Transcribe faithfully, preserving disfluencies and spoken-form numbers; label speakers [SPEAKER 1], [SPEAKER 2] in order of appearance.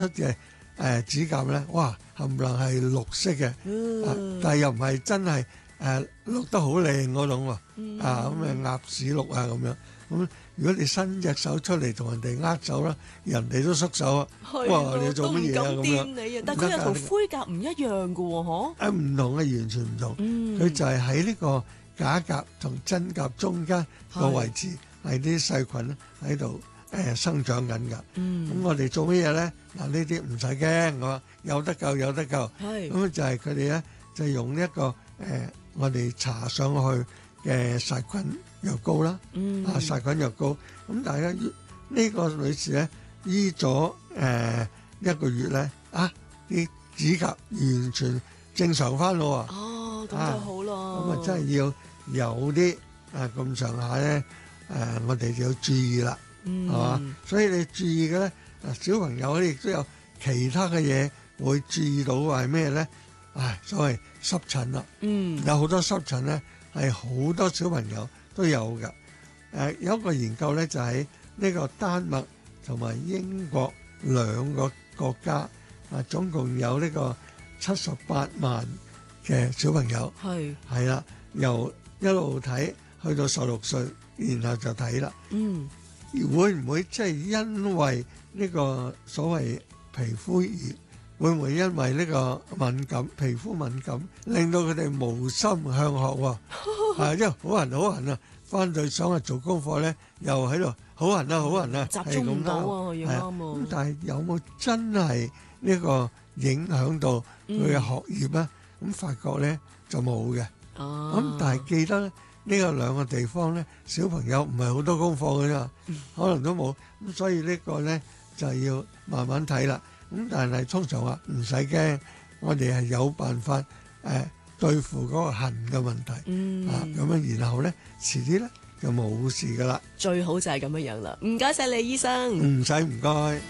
[SPEAKER 1] 嘅誒指甲咧，哇冚唪唥係綠色嘅，
[SPEAKER 2] 嗯
[SPEAKER 1] 啊但係又唔係真係誒綠得好靚嗰種喎，
[SPEAKER 2] 嗯
[SPEAKER 1] 啊咁誒鴨屎綠啊咁樣。咁如果你伸隻手出嚟同人哋握手啦，人哋都縮手啊！
[SPEAKER 2] 係
[SPEAKER 1] 哇！
[SPEAKER 2] 咯
[SPEAKER 1] 你做乜嘢啊？咁
[SPEAKER 2] 都唔敢
[SPEAKER 1] 樣
[SPEAKER 2] 掂你啊！但係佢又同灰甲唔一樣嘅喎，嗬？
[SPEAKER 1] 啊唔同啊，完全唔同。
[SPEAKER 2] 嗯
[SPEAKER 1] 佢就係喺呢個假甲同真甲中間個位置，係啲細菌喺度誒生長緊㗎。咁、
[SPEAKER 2] 嗯
[SPEAKER 1] 我哋做乜嘢咧？嗱，呢啲唔使驚，我話有得救有得救。
[SPEAKER 2] 係
[SPEAKER 1] 咁就係佢哋咧，就用一個誒、呃、我哋搽上去嘅殺菌藥膏啦。
[SPEAKER 2] 嗯
[SPEAKER 1] 啊殺菌藥膏。咁大家呢個女士咧醫咗誒一個月咧，啊啲指甲完全正常翻咯喎。
[SPEAKER 2] 哦，咁就好咯。
[SPEAKER 1] 咁啊，真係要有啲啊咁上下咧，誒，我哋就要注意啦，係嘛、
[SPEAKER 2] 嗯？
[SPEAKER 1] 所以你注意嘅咧，啊小朋友咧亦都有其他嘅嘢會注意到係咩咧？唉，所謂濕疹啦，
[SPEAKER 2] 嗯，
[SPEAKER 1] 有好多濕疹咧係好多小朋友都有嘅。誒、有一個研究咧就喺呢個丹麥同埋英國兩個國家，啊總共有呢個七十八萬嘅小朋友。
[SPEAKER 2] 係
[SPEAKER 1] 係啦，由一路睇去到十六歲，然後就睇啦。
[SPEAKER 2] 嗯
[SPEAKER 1] 會唔會即係因為呢個所謂皮膚炎，會唔會因為呢個敏感皮膚敏感，令到佢哋無心向學喎？係因為好痕好痕啊，翻到想去做功課咧，又喺度好痕啊好痕啊，
[SPEAKER 2] 集中唔到啊，要
[SPEAKER 1] 係
[SPEAKER 2] 啱
[SPEAKER 1] 咁
[SPEAKER 2] 喎。
[SPEAKER 1] 但係有冇真係呢個影響到佢嘅學業咧？咁發覺咧就冇嘅。
[SPEAKER 2] 哦，
[SPEAKER 1] 咁但係記得咧，呢個兩個地方咧，小朋友唔係好多功課嘅啫，可能都冇。咁所以呢個咧就要慢慢睇啦。咁但係通常話唔使驚，我哋係有辦法誒、呃、對付嗰個痕嘅問題。
[SPEAKER 2] 嗯
[SPEAKER 1] 啊咁樣，然後咧遲啲咧就冇事噶啦。
[SPEAKER 2] 最好就係咁樣樣啦。唔該晒你，醫生。
[SPEAKER 1] 唔使唔該。